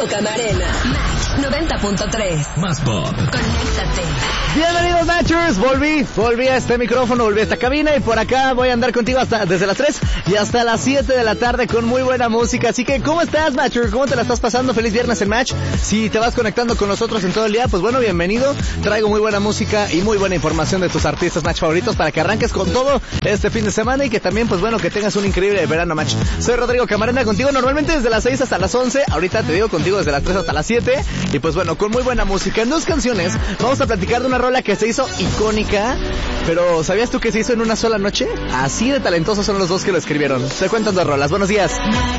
Rodrigo Camarena, Match 90.3. Más pop. Conéctate. Bienvenidos, Matchers. Volví a este micrófono, volví a esta cabina y por acá voy a andar contigo desde las 3 y hasta las 7 de la tarde con muy buena música. Así que, ¿cómo estás, Matcher? ¿Cómo te la estás pasando? Feliz viernes en Match. Si te vas conectando con nosotros en todo el día, pues bueno, bienvenido. Traigo muy buena música y muy buena información de tus artistas Match favoritos para que arranques con todo este fin de semana y que también, pues bueno, que tengas un increíble verano, Match. Soy Rodrigo Camarena contigo normalmente desde las 6 hasta las 11. Ahorita te digo contigo desde las 3 hasta las 7. Y pues bueno, con muy buena música. En 2 canciones vamos a platicar de una rola que se hizo icónica. Pero ¿sabías tú que se hizo en una sola noche? Así de talentosos son los dos que lo escribieron. Te cuentan 2 rolas. Buenos días.